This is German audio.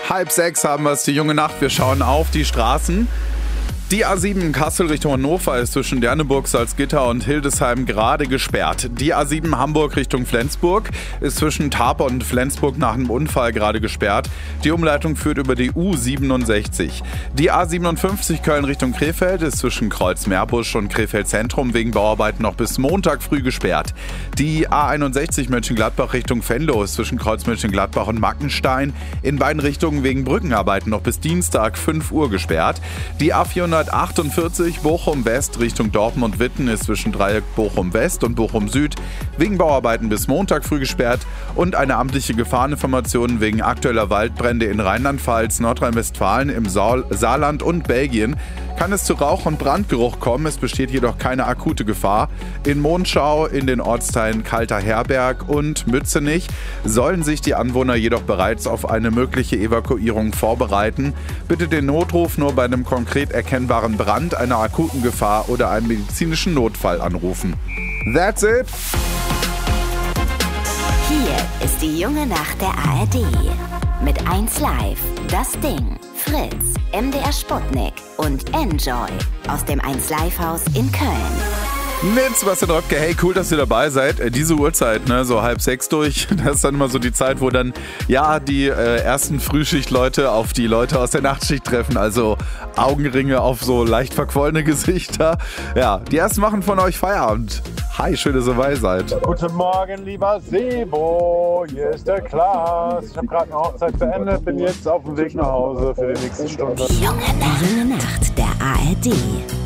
5:30 haben wir es, die junge Nacht. Wir schauen auf die Straßen. Die A7 Kassel Richtung Hannover ist zwischen Derneburg, Salzgitter und Hildesheim gerade gesperrt. Die A7 Hamburg Richtung Flensburg ist zwischen Tarp und Flensburg nach einem Unfall gerade gesperrt. Die Umleitung führt über die U67. Die A57 Köln Richtung Krefeld ist zwischen Kreuz-Meerbusch und Krefeld Zentrum wegen Bauarbeiten noch bis Montag früh gesperrt. Die A61 Mönchengladbach Richtung Venlo ist zwischen Kreuz Mönchengladbach und Mackenstein in beiden Richtungen wegen Brückenarbeiten noch bis Dienstag 5 Uhr gesperrt. Die A448 Bochum West Richtung Dortmund-Witten ist zwischen Dreieck Bochum West und Bochum Süd wegen Bauarbeiten bis Montag früh gesperrt und eine amtliche Gefahreninformation wegen aktueller Waldbrände in Rheinland-Pfalz, Nordrhein-Westfalen, im Saarland und Belgien kann es zu Rauch- und Brandgeruch kommen. Es besteht jedoch keine akute Gefahr. In Monschau, in den Ortsteilen Kalter Herberg und Mützenich sollen sich die Anwohner jedoch bereits auf eine mögliche Evakuierung vorbereiten. Bitte den Notruf nur bei einem konkret erkennbaren Brand, einer akuten Gefahr oder einem medizinischen Notfall anrufen. That's it! Hier ist die junge Nacht der ARD. Mit 1Live, Das Ding, Fritz, MDR Sputnik und Enjoy aus dem 1Live-Haus in Köln. Mit Sebastian Röpke, hey, cool, dass ihr dabei seid. Diese Uhrzeit, so 5:30 durch, das ist dann immer so die Zeit, wo dann, die ersten Frühschichtleute auf die Leute aus der Nachtschicht treffen, also Augenringe auf so leicht verquollene Gesichter. Ja, die ersten machen von euch Feierabend. Hi, schön, dass ihr dabei seid. Guten Morgen, lieber Sebo, hier ist der Klaas. Ich habe gerade eine Hochzeit beendet, bin jetzt auf dem Weg nach Hause für die nächste Stunde. Die junge Nacht der ARD.